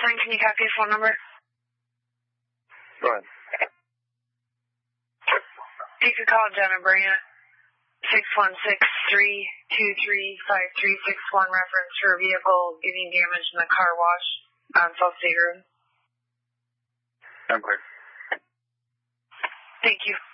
can you copy your phone number? Go ahead. You could call Jenna Brandt, 616-323-5361, reference for a vehicle getting damaged in the car wash on South State Road. I'm clear. Thank you.